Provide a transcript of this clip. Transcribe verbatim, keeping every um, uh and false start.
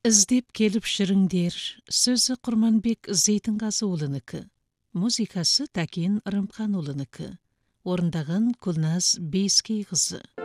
Іздеп келіп шіріңдер, сөзі Құрманбек Зейтінғазыұлынікі, музыкасы Тәкен Рымханұлынікі, орындаған Күлназ Бейскейқызы.